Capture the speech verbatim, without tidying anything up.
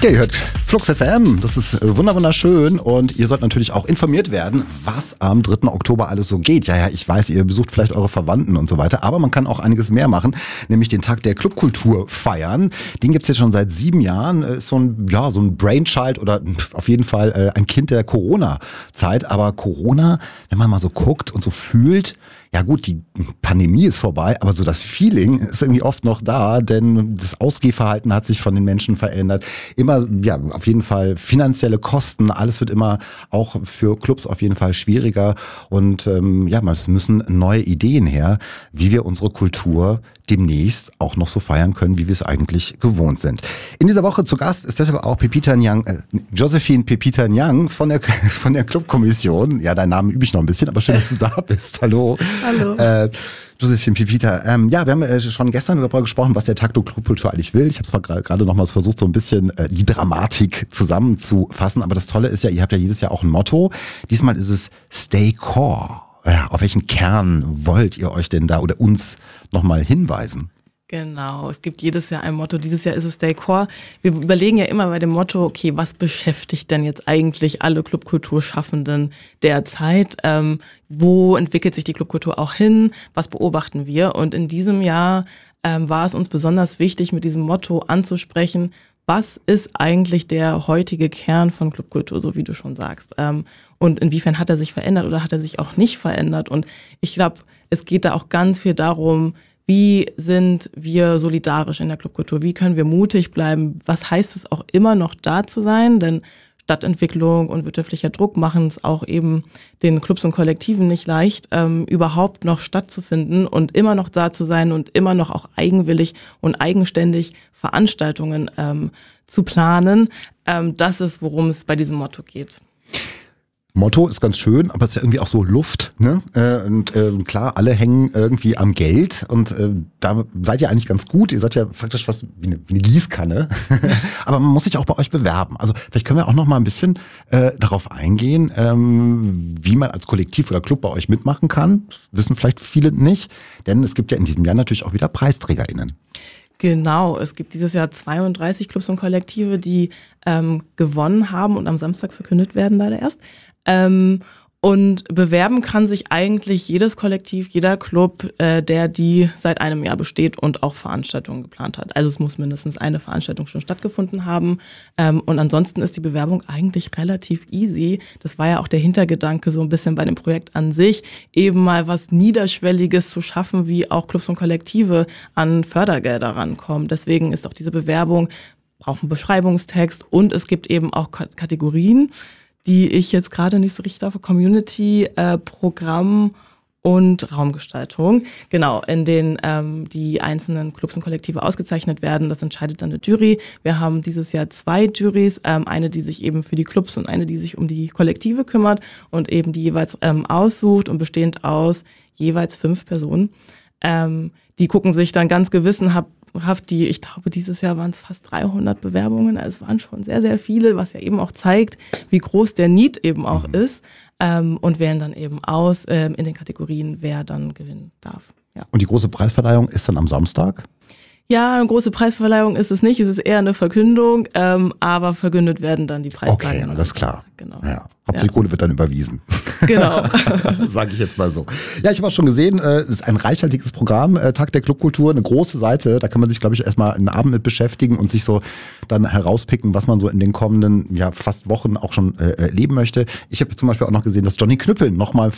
Ja, ihr hört Flux F M, das ist wunderschön und ihr sollt natürlich auch informiert werden, was am dritten Oktober alles so geht. Ja, ja, ich weiß, ihr besucht vielleicht eure Verwandten und so weiter, aber man kann auch einiges mehr machen, nämlich den Tag der Clubkultur feiern. Den gibt's jetzt schon seit sieben Jahren, ist so ein, ja, so ein Brainchild oder auf jeden Fall äh, ein Kind der Corona-Zeit, aber Corona, wenn man mal so guckt und so fühlt, ja gut, die Pandemie ist vorbei, aber so das Feeling ist irgendwie oft noch da, denn das Ausgehverhalten hat sich von den Menschen verändert. Immer, ja, auf jeden Fall finanzielle Kosten, alles wird immer auch für Clubs auf jeden Fall schwieriger und ähm, ja, es müssen neue Ideen her, wie wir unsere Kultur demnächst auch noch so feiern können, wie wir es eigentlich gewohnt sind. In dieser Woche zu Gast ist deshalb auch Pepita Nyang, äh, Josephine Pepita Nyang von der von der Clubkommission. Ja, deinen Namen übe ich noch ein bisschen, aber schön, dass du da bist. Hallo. Hallo. Äh, Josephine Pepita. Ähm, ja, wir haben äh, schon gestern darüber gesprochen, was der Tag der Clubkultur eigentlich will. Ich habe zwar gerade noch mal versucht, so ein bisschen äh, die Dramatik zusammenzufassen, aber das Tolle ist ja, ihr habt ja jedes Jahr auch ein Motto. Diesmal ist es Stay Core. Ja, auf welchen Kern wollt ihr euch denn da oder uns nochmal hinweisen? Genau, es gibt jedes Jahr ein Motto. Dieses Jahr ist es Stay Core. Wir überlegen ja immer bei dem Motto, okay, was beschäftigt denn jetzt eigentlich alle Clubkulturschaffenden derzeit? Ähm, wo entwickelt sich die Clubkultur auch hin? Was beobachten wir? Und in diesem Jahr ähm, war es uns besonders wichtig, mit diesem Motto anzusprechen, was ist eigentlich der heutige Kern von Clubkultur, so wie du schon sagst? Ähm, und inwiefern hat er sich verändert oder hat er sich auch nicht verändert? Und ich glaube, es geht da auch ganz viel darum, wie sind wir solidarisch in der Clubkultur? Wie können wir mutig bleiben? Was heißt es auch immer noch da zu sein? Denn Stadtentwicklung und wirtschaftlicher Druck machen es auch eben den Clubs und Kollektiven nicht leicht, ähm, überhaupt noch stattzufinden und immer noch da zu sein und immer noch auch eigenwillig und eigenständig Veranstaltungen ähm, zu planen. Ähm, das ist, worum es bei diesem Motto geht. Motto ist ganz schön, aber es ist ja irgendwie auch so Luft, ne? Äh, und äh, klar, alle hängen irgendwie am Geld und äh, da seid ihr eigentlich ganz gut. Ihr seid ja faktisch fast wie eine, wie eine Gießkanne. Aber man muss sich auch bei euch bewerben. Also vielleicht können wir auch noch mal ein bisschen äh, darauf eingehen, ähm, wie man als Kollektiv oder Club bei euch mitmachen kann. Das wissen vielleicht viele nicht, denn es gibt ja in diesem Jahr natürlich auch wieder PreisträgerInnen. Genau, es gibt dieses Jahr zweiunddreißig Clubs und Kollektive, die ähm, gewonnen haben und am Samstag verkündet werden leider erst. Ähm, und bewerben kann sich eigentlich jedes Kollektiv, jeder Club, äh, der die seit einem Jahr besteht und auch Veranstaltungen geplant hat. Also es muss mindestens eine Veranstaltung schon stattgefunden haben. Ähm, und ansonsten ist die Bewerbung eigentlich relativ easy. Das war ja auch der Hintergedanke so ein bisschen bei dem Projekt an sich, eben mal was Niederschwelliges zu schaffen, wie auch Clubs und Kollektive an Fördergelder rankommen. Deswegen ist auch diese Bewerbung, braucht einen Beschreibungstext und es gibt eben auch K- Kategorien, die ich jetzt gerade nicht so richtig auf Community, äh, Programm und Raumgestaltung. Genau, in denen ähm, die einzelnen Clubs und Kollektive ausgezeichnet werden. Das entscheidet dann eine Jury. Wir haben dieses Jahr zwei Juries, ähm, eine, die sich eben für die Clubs und eine, die sich um die Kollektive kümmert und eben die jeweils ähm, aussucht und bestehend aus jeweils fünf Personen. Ähm, die gucken sich dann ganz gewissenhaft die, ich glaube, dieses Jahr waren es fast dreihundert Bewerbungen. Also es waren schon sehr, sehr viele, was ja eben auch zeigt, wie groß der Need eben auch ist. Ähm, und wählen dann eben aus ähm, in den Kategorien, wer dann gewinnen darf. Ja. Und die große Preisverleihung ist dann am Samstag? Ja, eine große Preisverleihung ist es nicht, es ist eher eine Verkündung, ähm, aber verkündet werden dann die Preisträger. Okay, alles klar. Genau. Ja. Hauptsache die Kohle wird dann überwiesen. Genau. Sage ich jetzt mal so. Ja, ich habe auch schon gesehen, es ist ein reichhaltiges Programm, Tag der Clubkultur, eine große Seite. Da kann man sich, glaube ich, erstmal einen Abend mit beschäftigen und sich so dann herauspicken, was man so in den kommenden ja, fast Wochen auch schon äh, erleben möchte. Ich habe zum Beispiel auch noch gesehen, dass Johnny Knüppel nochmal